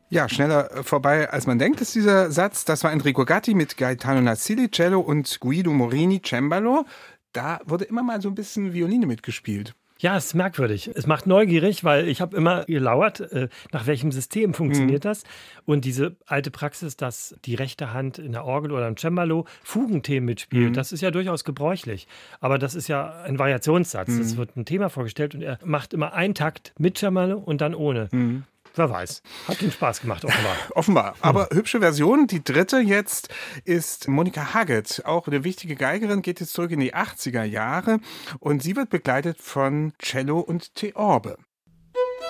Ja, schneller vorbei, als man denkt, ist dieser Satz. Das war Enrico Gatti mit Gaetano Nazzilli, Cello und Guido Morini, Cembalo. Da wurde immer mal so ein bisschen Violine mitgespielt. Ja, es ist merkwürdig. Es macht neugierig, weil ich habe immer gelauert, nach welchem System funktioniert das. Und diese alte Praxis, dass die rechte Hand in der Orgel oder im Cembalo Fugenthemen mitspielt, das ist ja durchaus gebräuchlich. Aber das ist ja ein Variationssatz. Es wird ein Thema vorgestellt und er macht immer einen Takt mit Cembalo und dann ohne. Wer weiß. Hat ihm Spaß gemacht, offenbar. Offenbar. Aber hübsche Version. Die dritte jetzt ist Monika Haggett. Auch eine wichtige Geigerin, geht jetzt zurück in die 80er Jahre. Und sie wird begleitet von Cello und Theorbe.